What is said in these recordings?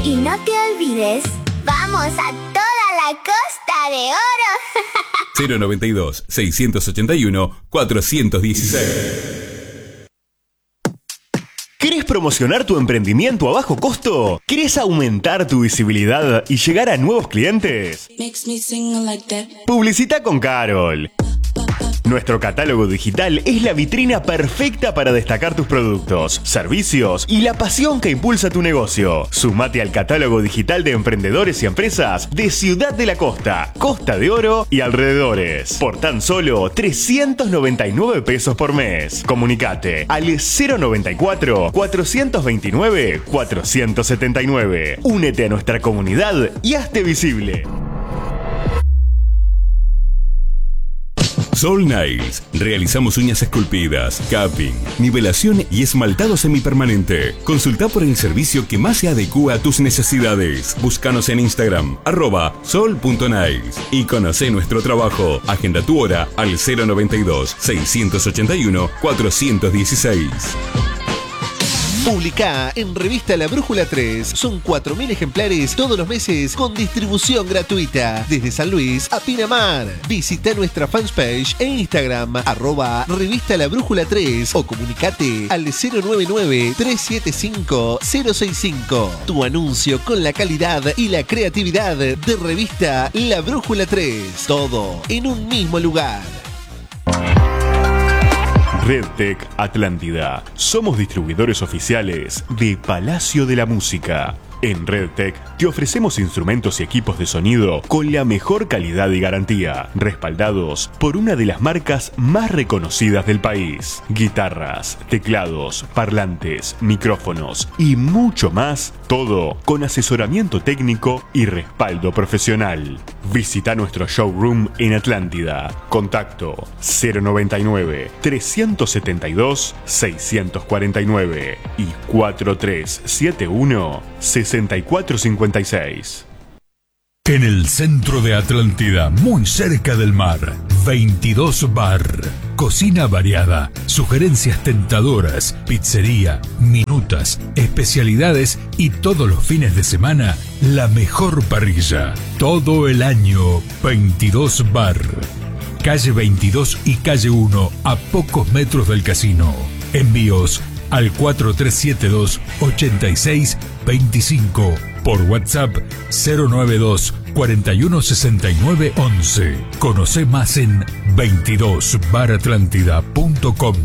Y no te olvides, vamos a toda la Costa de Oro. 092-681-416. ¿Querés promocionar tu emprendimiento a bajo costo? ¿Querés aumentar tu visibilidad y llegar a nuevos clientes? Publicita con Carol. Nuestro catálogo digital es la vitrina perfecta para destacar tus productos, servicios y la pasión que impulsa tu negocio. Sumate al catálogo digital de emprendedores y empresas de Ciudad de la Costa, Costa de Oro y alrededores. Por tan solo 399 pesos por mes. Comunicate al 094-429-479. Únete a nuestra comunidad y hazte visible. Soul Nails. Realizamos uñas esculpidas, capping, nivelación y esmaltado semipermanente. Consulta por el servicio que más se adecúa a tus necesidades. Búscanos en Instagram, @sol.nails. Y conoce nuestro trabajo. Agenda tu hora al 092-681-416. Publicá en Revista La Brújula 3. Son 4.000 ejemplares todos los meses con distribución gratuita. Desde San Luis a Pinamar. Visita nuestra fanpage e Instagram @Revista La Brújula 3 o comunicate al 099-375-065. Tu anuncio con la calidad y la creatividad de Revista La Brújula 3. Todo en un mismo lugar. RedTech Atlántida. Somos distribuidores oficiales de Palacio de la Música. En RedTech te ofrecemos instrumentos y equipos de sonido con la mejor calidad y garantía, respaldados por una de las marcas más reconocidas del país. Guitarras, teclados, parlantes, micrófonos y mucho más, todo con asesoramiento técnico y respaldo profesional. Visita nuestro showroom en Atlántida. Contacto 099-372-649 y 4371-6456. En el centro de Atlántida, muy cerca del mar, 22 Bar. Cocina variada, sugerencias tentadoras, pizzería, minutas, especialidades y todos los fines de semana, la mejor parrilla. Todo el año, 22 Bar. Calle 22 y calle 1, a pocos metros del casino. Envíos al 4372-8625. Por WhatsApp 092-416911. Conoce más en 22baratlántida.com.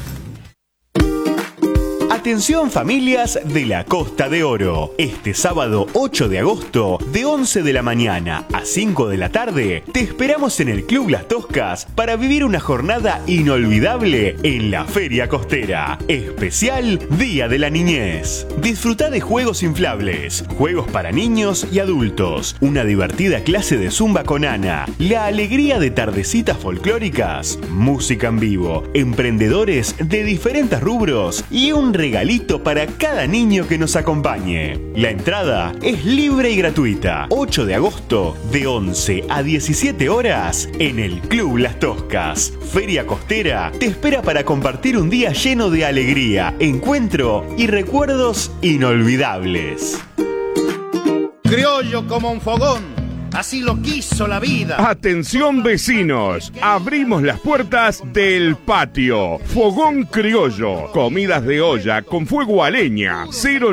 Atención familias de la Costa de Oro. Este sábado 8 de agosto, de 11 de la mañana a 5 de la tarde, te esperamos en el Club Las Toscas para vivir una jornada inolvidable en la Feria Costera. Especial Día de la Niñez. Disfruta de juegos inflables, juegos para niños y adultos, una divertida clase de zumba con Ana, la alegría de tardecitas folclóricas, música en vivo, emprendedores de diferentes rubros y un regalito para cada niño que nos acompañe. La entrada es libre y gratuita. 8 de agosto, de 11 a 17 horas, en el Club Las Toscas. Feria Costera te espera para compartir un día lleno de alegría, encuentro y recuerdos inolvidables. Criollo como un fogón. Así lo quiso la vida. Atención vecinos, abrimos las puertas del patio. Fogón Criollo, comidas de olla con fuego a leña.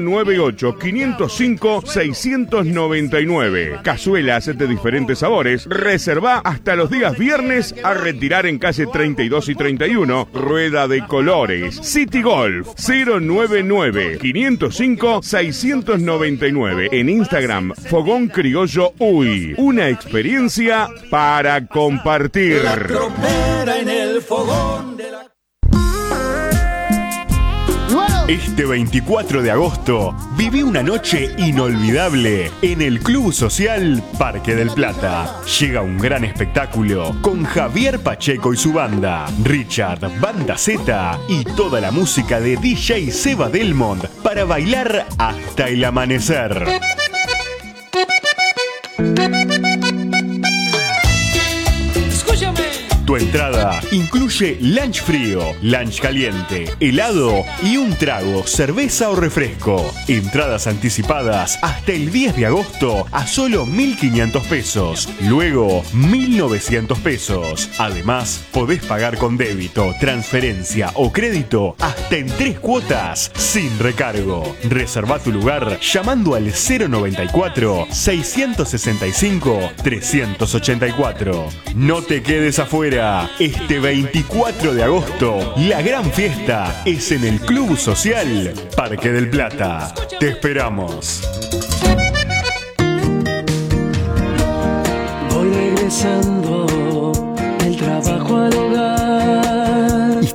098-505-699. Cazuelas de diferentes sabores. Reserva hasta los días viernes a retirar en calle 32 y 31. Rueda de colores. City Golf 099-505-699. En Instagram, Fogón Criollo Uy. Una experiencia para compartir. La tropera en el fogón de la... Este 24 de agosto, viví una noche inolvidable en el Club Social Parque del Plata. Llega un gran espectáculo con Javier Pacheco y su banda, Richard, Banda Z y toda la música de DJ Seba Delmont para bailar hasta el amanecer. Escúchame, Tu entrada incluye lunch frío, lunch caliente, helado y un trago, cerveza o refresco. Entradas anticipadas hasta el 10 de agosto a solo 1.500 pesos. Luego 1.900 pesos. Además, podés pagar con débito, transferencia o crédito hasta en 3 cuotas sin recargo. Reserva tu lugar llamando al 094-665-384. No te quedes afuera. Este 24 de agosto, la gran fiesta es en el Club Social Parque del Plata. Te esperamos. Voy regresando